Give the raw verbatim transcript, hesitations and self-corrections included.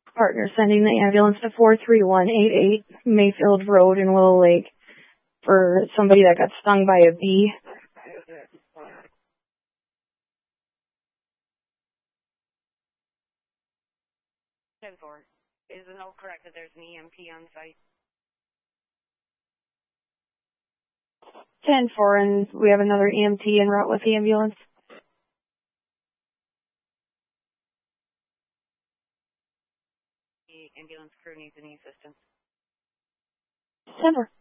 Partner sending the ambulance to four three one eight eight Mayfield Road in Willow Lake for somebody that got stung by a bee. ten four. Is the note correct that there's an E M T on site? ten four, and we have another E M T en route with the ambulance. The ambulance crew needs any assistance. ten four.